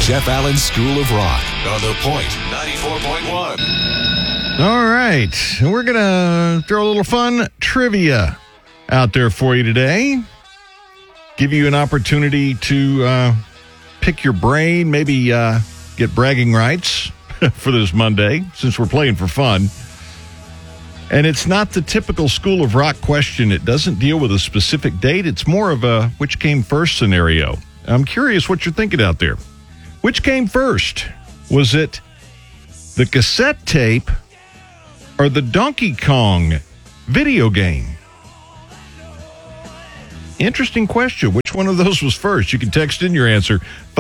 Jeff Allen School of Rock on The Point 94.1. All right. We're going to throw a little fun trivia out there for you today. Give you an opportunity to pick your brain, maybe get bragging rights for this Monday, since we're playing for fun. And it's not the typical School of Rock question. It doesn't deal with a specific date. It's more of a which came first scenario. I'm curious what you're thinking out there. Which came first? Was it the cassette tape or the Donkey Kong video game? Interesting question. Which one of those was first? You can text in your answer,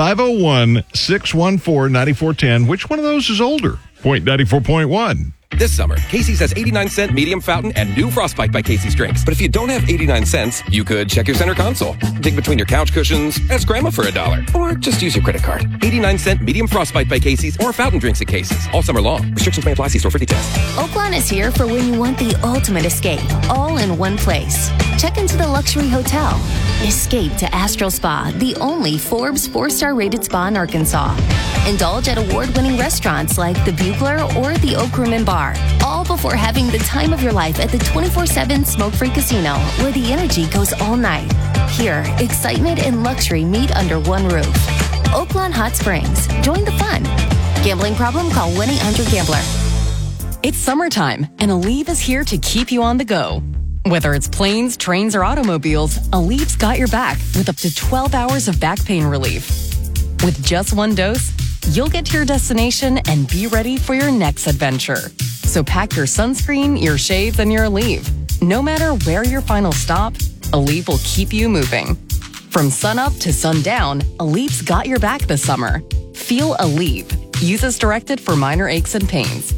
501-614-9410. Which one of those is older? Point 94.1. This summer, Casey's has 89-cent medium fountain and new Frostbite by Casey's drinks. But if you don't have 89 cents, you could check your center console, dig between your couch cushions, ask Grandma for $1, or just use your credit card. 89-cent medium Frostbite by Casey's or fountain drinks at Casey's. All summer long. Restrictions may apply. See store for details. Oaklawn is here for when you want the ultimate escape, all in one place. Check into the luxury hotel. Escape to Astral Spa, the only Forbes 4-star rated spa in Arkansas. Indulge at award-winning restaurants like the Bugler or the Oak Room and Bar, all before having the time of your life at the 24/7 smoke-free casino, where the energy goes all night. Here, excitement and luxury meet under one roof. Oaklawn Hot Springs. Join the fun. Gambling problem? Call 1-800-GAMBLER. It's summertime, and Aleve is here to keep you on the go. Whether it's planes, trains, or automobiles, Aleve's got your back with up to 12 hours of back pain relief. With just one dose, you'll get to your destination and be ready for your next adventure. So pack your sunscreen, your shades, and your Aleve. No matter where your final stop, Aleve will keep you moving. From sunup to sundown, Aleve's got your back this summer. Feel Aleve. Use as directed for minor aches and pains.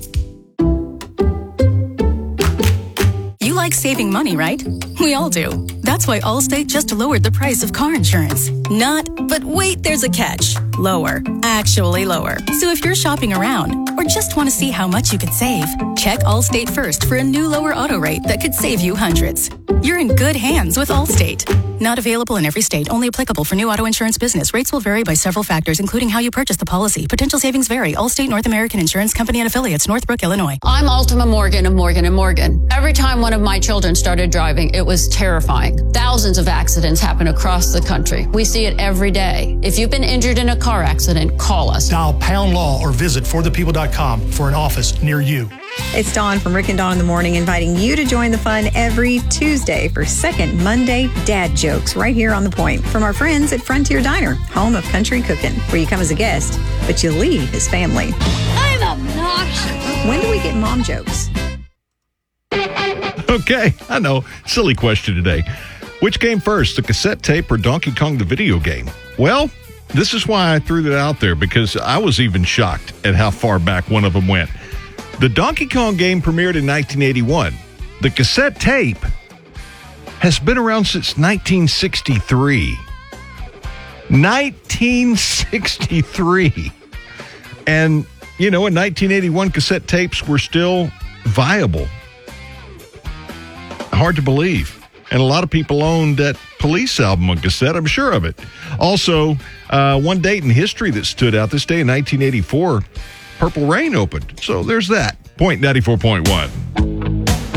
You like saving money, right? We all do. That's why Allstate just lowered the price of car insurance. But wait, there's a catch. Lower. Actually lower. So if you're shopping around or just want to see how much you could save, check Allstate first for a new lower auto rate that could save you hundreds. You're in good hands with Allstate. Not available in every state, only applicable for new auto insurance business. Rates will vary by several factors, including how you purchase the policy. Potential savings vary. Allstate North American Insurance Company and Affiliates, Northbrook, Illinois. I'm Ultima Morgan of Morgan & Morgan. Every time one of my children started driving, it was terrifying. Thousands of accidents happen across the country. We see it every day. If you've been injured in a car accident, call us. Dial Pound Law or visit forthepeople.com for an office near you. It's Dawn from Rick and Dawn in the Morning, inviting you to join the fun every Tuesday for Second Monday Dad Jokes right here on The Point from our friends at Frontier Diner, home of country cooking, where you come as a guest, but you leave as family. I'm obnoxious. When do we get mom jokes? Okay, I know. Silly question today. Which came first, the cassette tape or Donkey Kong the video game? Well, this is why I threw that out there, because I was even shocked at how far back one of them went. The Donkey Kong game premiered in 1981. The cassette tape has been around since 1963. 1963. And, you know, in 1981, cassette tapes were still viable. Hard to believe. And a lot of people owned that Police album on cassette, I'm sure of it. Also, one date in history that stood out, this day in 1984, Purple Rain opened. So there's that. Point 94.1.